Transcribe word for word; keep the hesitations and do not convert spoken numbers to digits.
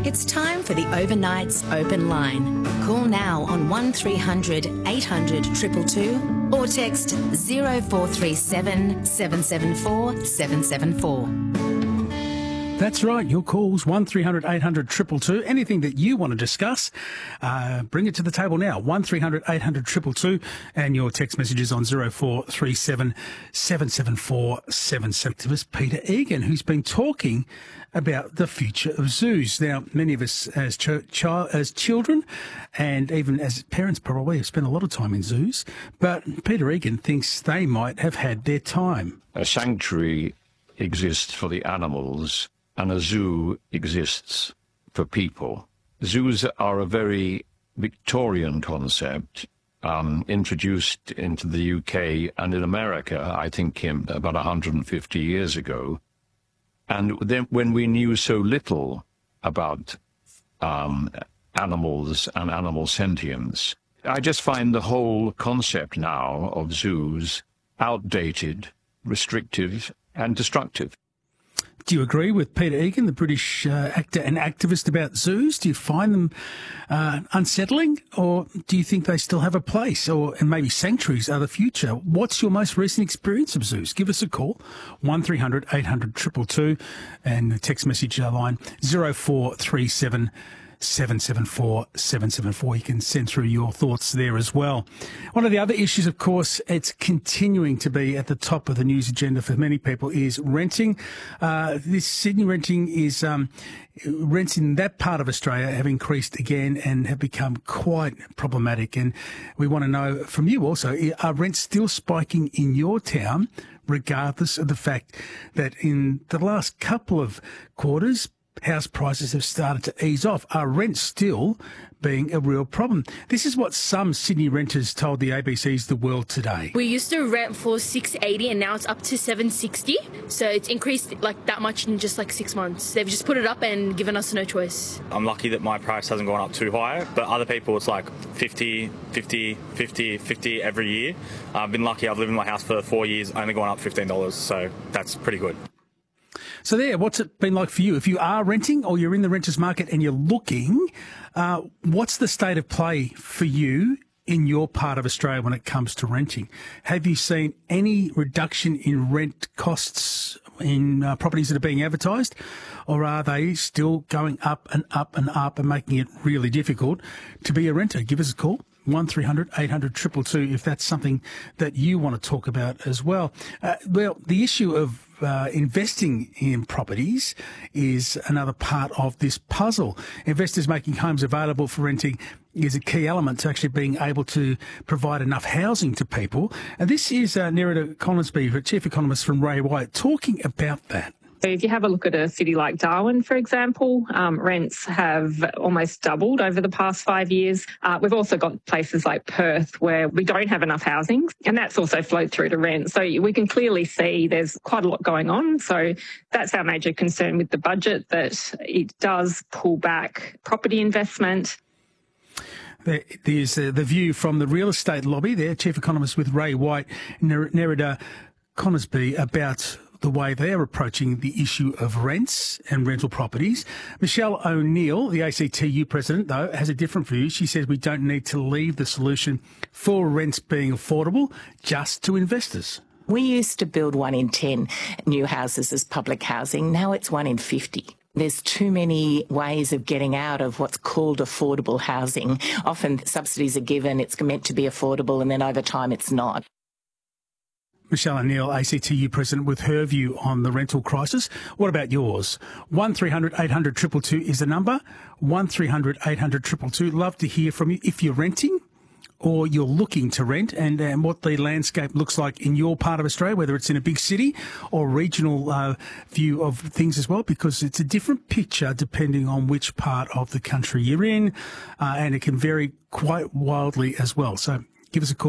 It's time for the Overnights Open Line. Call now on one three hundred eight hundred two two two or text zero four three seven seven seven four seven seven four. That's right, your calls, one three hundred eight hundred two two two. Anything that you want to discuss, uh, bring it to the table now, one three hundred eight hundred two two two, and your text messages on zero four three seven seven seven four seven seven. Activist Peter Egan, who's been talking about the future of zoos. Now, many of us as ch- ch- as children and even as parents probably have spent a lot of time in zoos, but Peter Egan thinks they might have had their time. A sanctuary exists for the animals, and a zoo exists for people. Zoos are a very Victorian concept, um, introduced into the U K and in America, I think, in about one hundred fifty years ago. And then when we knew so little about um, animals and animal sentience, I just find the whole concept now of zoos outdated, restrictive, and destructive. Do you agree with Peter Egan, the British uh, actor and activist about zoos? Do you find them uh, unsettling, or do you think they still have a place, or and maybe sanctuaries are the future? What's your most recent experience of zoos? Give us a call, one three hundred eight hundred two two two, and the text message line zero four three seven seven seven four seven seven four. You can send through your thoughts there as well. One of the other issues, of course, it's continuing to be at the top of the news agenda for many people, is renting. Uh, this Sydney renting is, um, rents in that part of Australia have increased again and have become quite problematic. And we want to know from you also, are rents still spiking in your town, regardless of the fact that in the last couple of quarters, house prices have started to ease off? Are rents still being a real problem? This is what some Sydney renters told the A B C's The World today. We used to rent for six eighty and now it's up to seven sixty. So it's increased like that much in just like six months. They've just put it up and given us no choice. I'm lucky that my price hasn't gone up too high, but other people it's like fifty, fifty, fifty, fifty every year. I've been lucky. I've lived in my house for four years, only gone up fifteen dollars. So that's pretty good. So there, what's it been like for you? If you are renting or you're in the renters market and you're looking, uh, what's the state of play for you in your part of Australia when it comes to renting? Have you seen any reduction in rent costs in uh, properties that are being advertised, or are they still going up and up and up and making it really difficult to be a renter? Give us a call. one three hundred eight hundred two two two if that's something that you want to talk about as well. Uh, well, the issue of uh, investing in properties is another part of this puzzle. Investors making homes available for renting is a key element to actually being able to provide enough housing to people. And this is uh, Nerida Conisbee, Chief Economist from Ray White, talking about that. So if you have a look at a city like Darwin, for example, um, rents have almost doubled over the past five years. Uh, we've also got places like Perth where we don't have enough housing, and that's also flowed through to rent. So we can clearly see there's quite a lot going on. So that's our major concern with the budget, that it does pull back property investment. There's uh, the view from the real estate lobby there, Chief Economist with Ray White, Nerida Conisbee, about the way they are approaching the issue of rents and rental properties. Michelle O'Neill, the A C T U president, though, has a different view. She says we don't need to leave the solution for rents being affordable just to investors. We used to build one in ten new houses as public housing. Now it's one in fifty. There's too many ways of getting out of what's called affordable housing. Often subsidies are given, it's meant to be affordable, and then over time it's not. Michelle O'Neill, A C T U president, with her view on the rental crisis. What about yours? one three hundred eight hundred two two two is the number. one three hundred eight hundred two two two. Love to hear from you if you're renting or you're looking to rent, and, and what the landscape looks like in your part of Australia, whether it's in a big city or regional uh, view of things as well, because it's a different picture depending on which part of the country you're in, uh, and it can vary quite wildly as well. So give us a call.